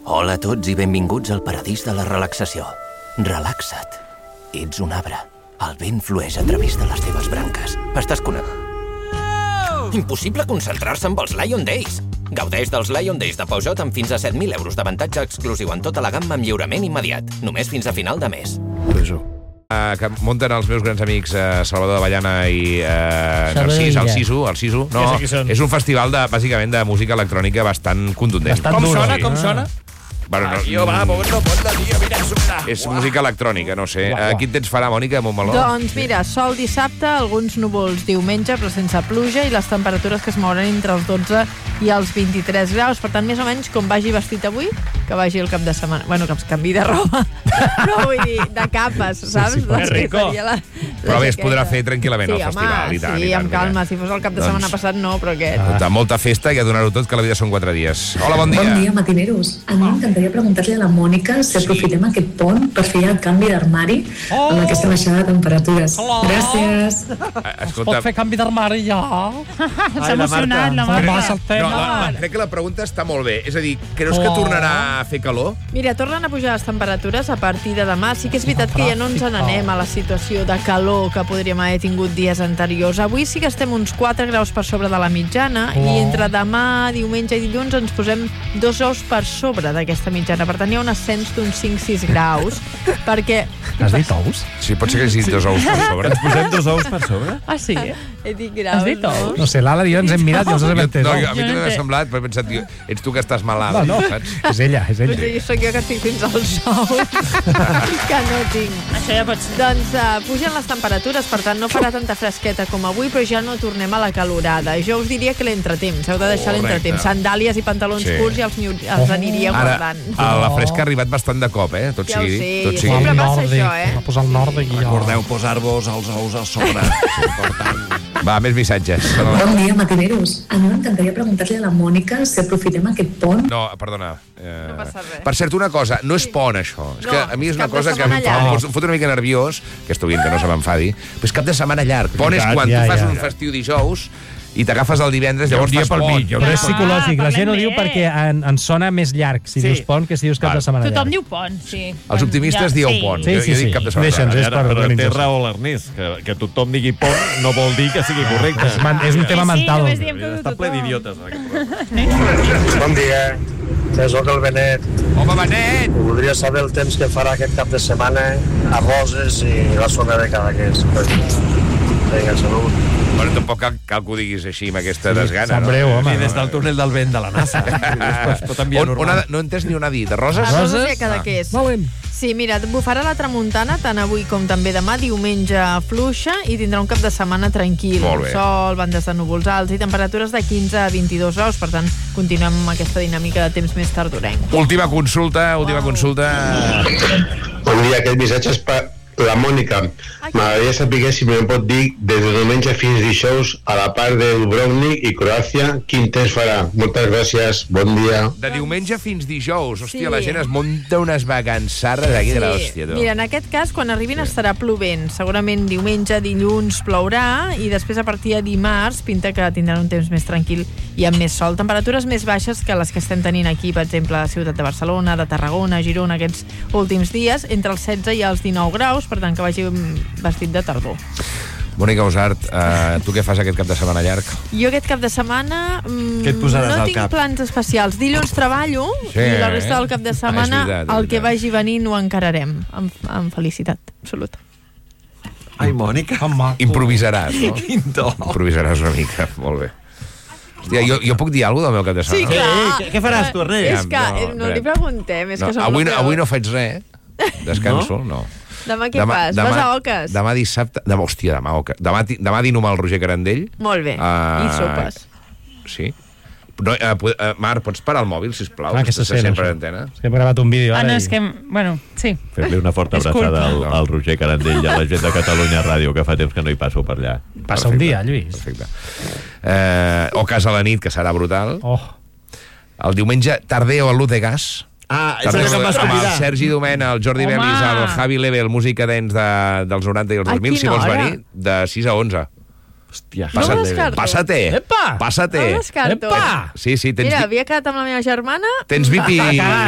Hola a tots i benvinguts al paradís de la relaxació. Relaxa't. Ets un arbre. El vent flueix a través de les teves branques. Estàs connectat. Impossible concentrar-se amb els Lion Days. Gaudeix dels Lion Days de Peugeot amb fins a 7.000 euros d'avantatge exclusiu en tota la gamma amb lliurament immediat. Només fins a final de mes. Que munten els meus grans amics Salvador Avellana i Narcís, el Sisu. No, és un festival bàsicament de música electrònica bastant contundent. Com sona? Bueno, és música electrònica, no sé. Quin temps farà, Mònica, a Montmeló? Doncs mira, sol dissabte, alguns núvols diumenge, però sense pluja, i les temperatures que es mouran entre els 12 i els 23 graus. Per tant, més o menys, com vagi vestit avui, que vagi el cap de setmana. Bueno, que es canvi de roba. Però vull dir, de capes, saps? Sí, que rico. Però bé, es podrà fer tranquil·lament al festival. I tant, sí, amb calma. Si fos el cap de setmana passat, no, però aquest... Molta festa i a donar-ho tot, que la vida són 4 dies. Hola, bon dia. Bon dia, matineros. A mi m'encantaria preguntar-li a la Mònica si aprofitem aquest pont per fer el canvi d'armari amb aquesta baixada de temperatures. Gràcies. Es pot fer canvi d'armari ja? S'ha emocionat, la Marta. Crec que la pregunta està molt bé. És a dir, creus que tornarà a fer calor? Mira, tornen a pujar les temperatures a partir de demà. Sí que és veritat que ja no ens n'anem a la situació de calor que podríem haver tingut dies anteriors. Avui sí que estem uns 4 graus per sobre de la mitjana i entre demà, diumenge i dilluns ens posem 2 ous per sobre d'aquesta mitjana. Per tant, hi ha un ascens d'uns 5-6 graus, perquè... Has dit ous? Sí, pot ser que hagis dit 2 ous per sobre. Ens posem 2 ous per sobre? Ah, sí? He dit graus, Has dit ous? No sé, l'Ala i jo ens hem mirat i els hem entès. No, a mi també m'ha semblat, però he pensat, ets tu que estàs malada. No, és ella. Potser soc jo que estic fins als ous, que no tinc. Això ja pot ser. Doncs pugen les temperatures, per tant no farà tanta fresqueta com avui, però ja no tornem a la calorada. Jo us diria que l'entretemps, heu de deixar l'entretemps. Sandàlies i pantalons curts i els aniria guardant. La fresca ha arribat bastant de cop, tot Ja ho sigui. sé, Tot sigui. sempre passa això, Va posar el nòrdic i jo. Recordeu posar-vos els ous a sobre. És important. Va, més missatges. Bon dia, matineros. A mi m'encantaria preguntar-li a la Mònica si aprofitem aquest pont. No, perdona. No passa res. Per cert, una cosa, no és pont, això. És que a mi és una cap de cosa que setmana em fot una mica nerviós, que esto bien que no se m'enfadi, però és cap de setmana llarg. Pont és quan tu fas un festiu dijous i t'agafes el divendres, llavors fas pont. Però és psicològic, la gent ho diu perquè ens sona més llarg si dius pont que si dius cap de setmana llarg. Tothom diu pont, sí. Els optimistes dieu pont. Sí. Jo dic cap de setmana llarg. Però té raó l'Ernest, que tothom digui pont no vol dir que sigui correcte. És un tema mental. Està ple d'idiotes. Bon dia, soc el Benet. Home, Benet! Voldria saber el temps que farà aquest cap de setmana a Roses i la zona de Cadaqués. Vinga, salut. Bueno, tampoc cal que ho diguis així amb aquesta desgana. Sap greu, home. Des del túnel del vent de la NASA. Es pot enviar normal. No he entès ni on ha dit. De Roses? A Roses i a Cadaqués. Valent. Sí, mira, bufarà la tramuntana tant avui com també demà, diumenge fluixa i tindrà un cap de setmana tranquil. Molt bé. Sol, bandes de núvols alts i temperatures de 15 a 22 graus. Per tant, continuem amb aquesta dinàmica de temps més tardorenc. Última consulta. Bon dia, aquest missatge és per la Mònica. M'agradaria saber si me'n pot dir des de diumenge fins dijous a la part de Dubrovnik i Croàcia quin temps farà. Moltes gràcies, bon dia. De diumenge fins dijous. Hòstia, Sí. la gent es munta unes vacançarres aquí de l'hòstia, tu. Mira, en aquest cas, quan arribin estarà plovent. Segurament diumenge, dilluns plourà i després a partir de dimarts pinta que tindran un temps més tranquil i amb més sol. Temperatures més baixes que les que estem tenint aquí, per exemple, a la ciutat de Barcelona, de Tarragona, Girona, aquests últims dies, entre els 16 i els 19 graus, per tant que vagi vestit de tardor. Mònica Usart, tu què fas aquest cap de setmana llarg? Jo aquest cap de setmana Què et posaràs no al tinc cap? plans especials. Dilluns treballo i la resta del cap de setmana és veritat, el que vagi venint ho encararem amb felicitat absoluta. Ai, Mònica. Improvisaràs, no? Quin to. Improvisaràs una mica, molt bé. Hòstia, jo puc dir alguna cosa del meu cap de Sí, setmana? clar. Què faràs tu, Ernest? És que no li preguntem, és que som Avui no faig res. Descanso, no. Demà què fas? Vas a Oques? Demà dissabte... Hòstia, demà Oques. Demà dino amb el Roger Carandell. Molt bé. I sopes. Sí. No, Marc, pots parar el mòbil, sisplau? Que se sent, sempre això. a antena. És que hem gravat un vídeo ara. No, és que... Bueno, sí. Fem-li una forta abraçada al Roger Carandell i a la gent de Catalunya Ràdio, que fa temps que no hi passo per allà. Passa un dia, Lluís. Perfecte. Oques a la nit, que serà brutal. Oh. El diumenge, Tardeo a l'U de Gas. Ah, és el que em vas amb el convidar. Sergi Domena, el Jordi Home! Belis, el Javi Level, música dents dels 90 i els 2000, si quina vols hora? venir, de 6 a 11. Hòstia. No ho descarto. Passa-te. Epa! Passa-te. No ho descarto. Sí, tens, Mira, havia quedat amb la meva germana. tens VIP i...